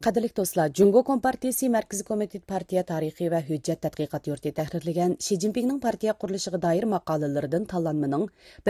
Qadrlik do'stlar, Jungo Kompartiyasi Markaziy komitet partiya tarixi va hujjat tadqiqot yurti tahrirlagan Xi Jinpingning partiya qurilishiga doir maqolalaridan tanlanmaning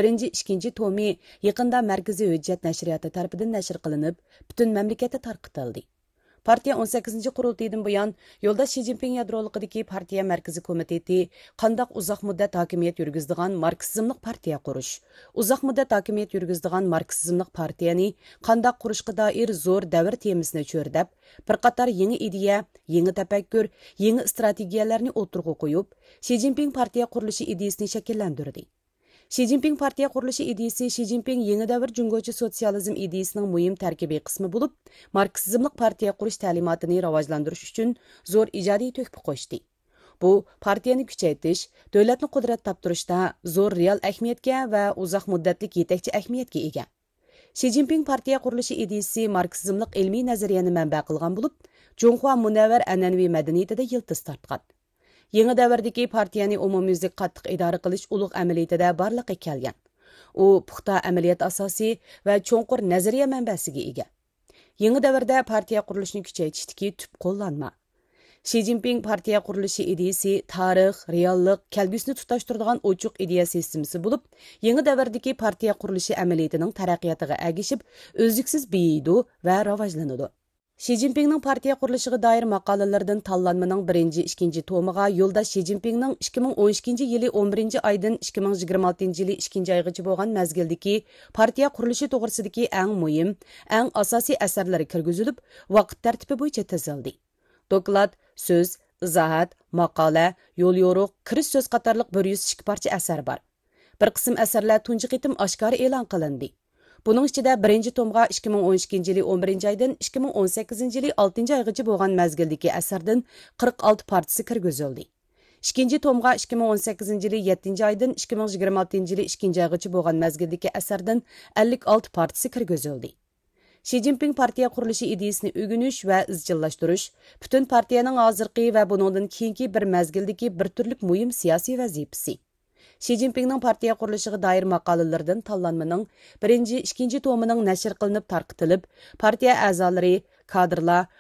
1-2 tomi yaqinda Markaziy hujjat nashriyati tarafidan nashr qilinib, butun mamlakatda tarqatildi. Partiya 18 qurultaydan buyon yo'lda Xi Jinping yadroliqidagi partiya markaziy komiteti qandaq uzoq muddat hokimiyat yurgizdigan marksizmlik partiya qurish, uzoq muddat hokimiyat yurgizdigan marksizmlik partiyani qandaq qurishga doir zo'r davr temisini cho'rdab, bir qator yangi ideya, yangi tafakkur, yangi strategiyalarni o'tirg'a qo'yib, Xi Jinping partiya qurilishi ideyasini shakllantirdi. Xi Jinping partiya qurilishi ideyasi Xi Jinping yangi davr jungochi sotsializm ideyasining muhim tarkibiy qismi bo'lib, marksizmlik partiya qurish ta'limotini rivojlantirish uchun zo'r ijodiy to'hfa qo'shdi. Bu partiyani kuchaytirish, davlatni qudrat toptirishda zo'r real ahamiyatga va uzoq muddatli yetakchi ahamiyatga ega. Xi Jinping partiya qurilishi ideyasi marksizmlik ilmiy nazariyani manba qilgan bo'lib, Junxua munavvar an'anaviy madaniyatida yildiz tortgan. Yangi davrdagi partiyani umumyuzlik qattiq idora qilish ulug' amaliyotida barliqqa kelgan. U puxta amaliyot asosi va cho'nqur nazariya manbasiga ega. Yangi davrda partiya qurilishini kuchaytirishdagi tub qo'llanma. Xi Jinping partiya qurilishi ideyasi tarix, reallik, kelgusini tutashtiradigan ochiq ideya sistemasi bo'lib, yangi davrdagi partiya qurilishi amaliyotining taraqqiyotiga ergishib, o'zliksiz biyidi va rivojlanadi. Xi Jinpingning partiya qurilishiga doir maqolalaridan tanlanmaning 1-2 tomiga yo'lda Xi Jinpingning 2012 yili 11 oydan 2026 yili 2 oygacha bo'lgan mazgildagi partiya qurilishi to'g'risidagi eng muhim, eng asosiy asarlari kirgizilib, vaqt tartibi bo'yicha tizildi. Doklad, so'z, izohat, maqola, yo'l yo'riq, kirish so'z qatorliq 102 parcha asar bor. Bir qism asarlar tunji qitim oshkora e'lon qilindi. Bunun içinde 1. tomga 2012 yili 11 aydan 2018 yili 6 aygacha bo'lgan mazgildagi asardan 46 partisi kirgizildi. 2. tomga 2018 yili 7 aydan 2026 yili 2 aygacha bo'lgan mazgildagi asardan 56 partisi kirgizildi. Xi Jinping partiya qurilishi ideyasini o'rganish va izchillashtirish butun partiyaning hozirgi va buningdan keyingi bir mazgildagi bir turlik muhim siyosiy vazifasi. Xi Jinpingning partiya qurilishiga doir maqolalaridan tanlanmaning 1-2 tomining nashr qilinib tarqitilib, partiya a'zolari, kadrlar,